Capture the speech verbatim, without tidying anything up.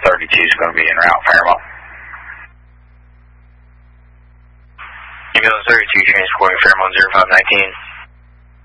thirty-two is going to be en route, Fairmont. Ambulance thirty-two transporting Fairmont zero five nineteen.